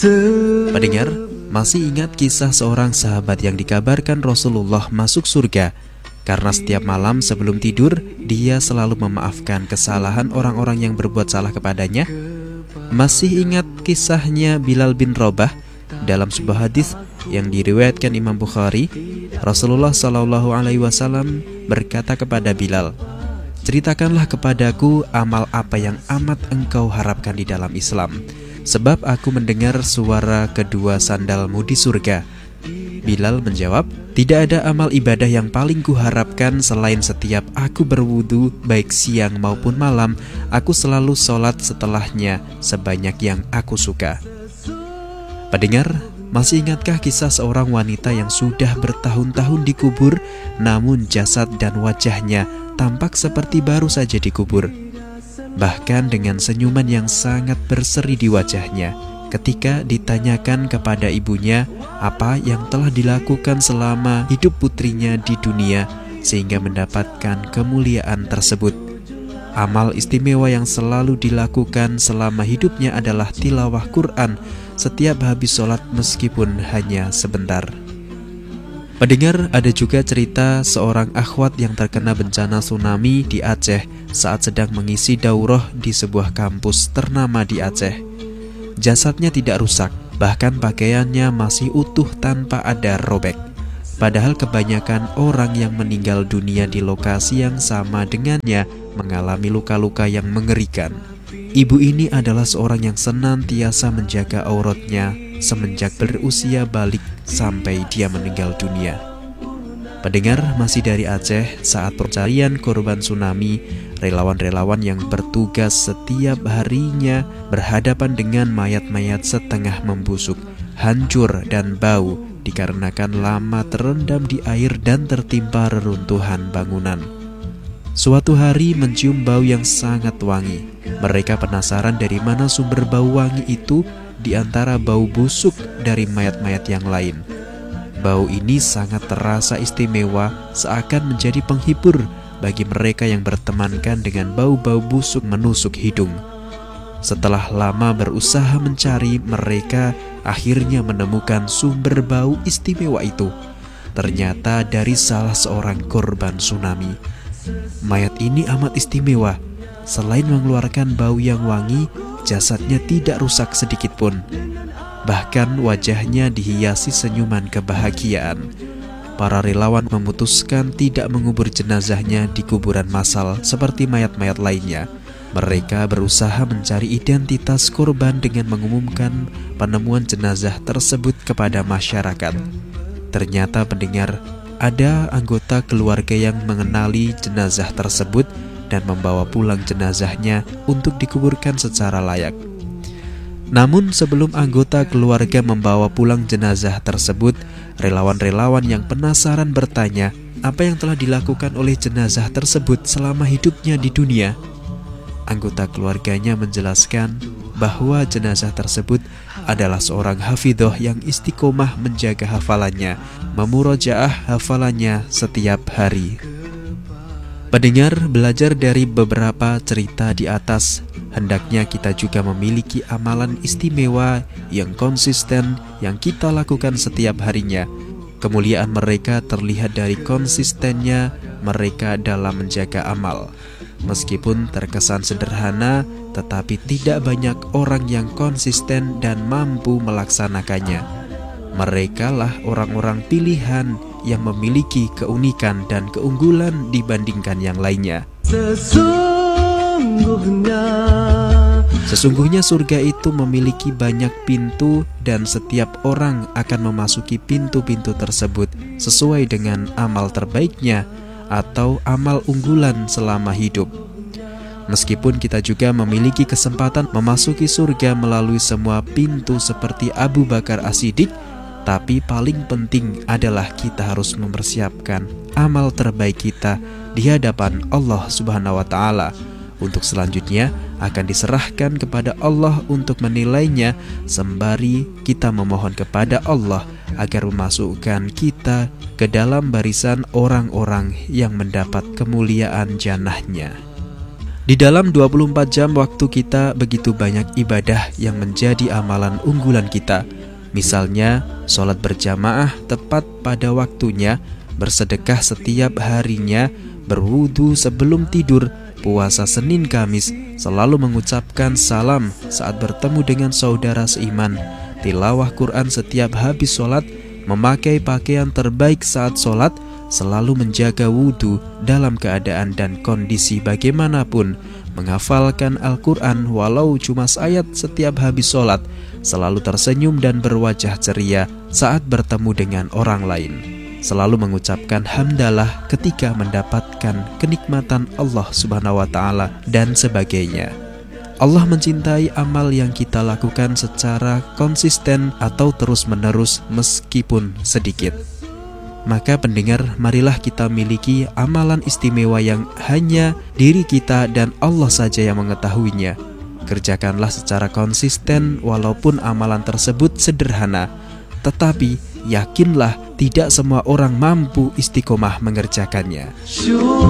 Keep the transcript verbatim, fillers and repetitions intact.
Pendengar, masih ingat kisah seorang sahabat yang dikabarkan Rasulullah masuk surga karena setiap malam sebelum tidur dia selalu memaafkan kesalahan orang-orang yang berbuat salah kepadanya? Masih ingat kisahnya Bilal bin Rabah? Dalam sebuah hadis yang diriwayatkan Imam Bukhari, Rasulullah shallallahu alaihi wasallam berkata kepada Bilal, "Ceritakanlah kepadaku amal apa yang amat engkau harapkan di dalam Islam, sebab aku mendengar suara kedua sandalmu di surga." Bilal menjawab, "Tidak ada amal ibadah yang paling kuharapkan selain setiap aku berwudu, baik siang maupun malam, aku selalu sholat setelahnya sebanyak yang aku suka." Pendengar, masih ingatkah kisah seorang wanita yang sudah bertahun-tahun dikubur, namun jasad dan wajahnya tampak seperti baru saja dikubur? Bahkan dengan senyuman yang sangat berseri di wajahnya, ketika ditanyakan kepada ibunya apa yang telah dilakukan selama hidup putrinya di dunia sehingga mendapatkan kemuliaan tersebut. Amal istimewa yang selalu dilakukan selama hidupnya adalah tilawah Quran setiap habis sholat meskipun hanya sebentar. Pendengar, ada juga cerita seorang akhwat yang terkena bencana tsunami di Aceh saat sedang mengisi daurah di sebuah kampus ternama di Aceh. Jasadnya tidak rusak, bahkan pakaiannya masih utuh tanpa ada robek. Padahal kebanyakan orang yang meninggal dunia di lokasi yang sama dengannya mengalami luka-luka yang mengerikan. Ibu ini adalah seorang yang senantiasa menjaga auratnya semenjak berusia balik sampai dia meninggal dunia. Pendengar, masih dari Aceh, saat pencarian korban tsunami, relawan-relawan yang bertugas setiap harinya berhadapan dengan mayat-mayat setengah membusuk, hancur dan bau dikarenakan lama terendam di air dan tertimpa reruntuhan bangunan. Suatu hari mencium bau yang sangat wangi. Mereka penasaran dari mana sumber bau wangi itu di antara bau busuk dari mayat-mayat yang lain. Bau ini sangat terasa istimewa, seakan menjadi penghibur bagi mereka yang bertemankan dengan bau-bau busuk menusuk hidung. Setelah lama berusaha mencari, mereka akhirnya menemukan sumber bau istimewa itu. Ternyata dari salah seorang korban tsunami. Mayat ini amat istimewa. Selain mengeluarkan bau yang wangi, jasadnya tidak rusak sedikit pun. Bahkan wajahnya dihiasi senyuman kebahagiaan. Para relawan memutuskan tidak mengubur jenazahnya di kuburan massal seperti mayat-mayat lainnya. Mereka berusaha mencari identitas korban dengan mengumumkan penemuan jenazah tersebut kepada masyarakat. Ternyata pendengar, ada anggota keluarga yang mengenali jenazah tersebut dan membawa pulang jenazahnya untuk dikuburkan secara layak. Namun sebelum anggota keluarga membawa pulang jenazah tersebut, relawan-relawan yang penasaran bertanya apa yang telah dilakukan oleh jenazah tersebut selama hidupnya di dunia. Anggota keluarganya menjelaskan bahwa jenazah tersebut adalah seorang hafidhoh yang istiqomah menjaga hafalannya, memurojaah hafalannya setiap hari. Pendengar, belajar dari beberapa cerita di atas, hendaknya kita juga memiliki amalan istimewa yang konsisten yang kita lakukan setiap harinya. Kemuliaan mereka terlihat dari konsistennya mereka dalam menjaga amal. Meskipun terkesan sederhana, tetapi tidak banyak orang yang konsisten dan mampu melaksanakannya. Merekalah orang-orang pilihan yang memiliki keunikan dan keunggulan dibandingkan yang lainnya. Sesungguhnya Sesungguhnya surga itu memiliki banyak pintu dan setiap orang akan memasuki pintu-pintu tersebut sesuai dengan amal terbaiknya atau amal unggulan selama hidup. Meskipun kita juga memiliki kesempatan memasuki surga melalui semua pintu seperti Abu Bakar As-Siddiq, tapi paling penting adalah kita harus mempersiapkan amal terbaik kita di hadapan Allah Subhanahu wa Ta'ala. Untuk selanjutnya akan diserahkan kepada Allah untuk menilainya, sembari kita memohon kepada Allah agar memasukkan kita ke dalam barisan orang-orang yang mendapat kemuliaan jannahnya. Di dalam dua puluh empat jam waktu kita begitu banyak ibadah yang menjadi amalan unggulan kita. Misalnya, sholat berjamaah tepat pada waktunya, bersedekah setiap harinya, berwudu sebelum tidur, puasa Senin Kamis, selalu mengucapkan salam saat bertemu dengan saudara seiman, tilawah Quran setiap habis sholat, memakai pakaian terbaik saat sholat, selalu menjaga wudu dalam keadaan dan kondisi bagaimanapun, menghafalkan Al-Quran walau cuma ayat setiap habis sholat, selalu tersenyum dan berwajah ceria saat bertemu dengan orang lain, selalu mengucapkan hamdalah ketika mendapatkan kenikmatan Allah Subhanahu wa Ta'ala, dan sebagainya. Allah mencintai amal yang kita lakukan secara konsisten atau terus-menerus meskipun sedikit. Maka pendengar, marilah kita miliki amalan istimewa yang hanya diri kita dan Allah saja yang mengetahuinya. Kerjakanlah secara konsisten walaupun amalan tersebut sederhana, tetapi yakinlah tidak semua orang mampu istiqomah mengerjakannya.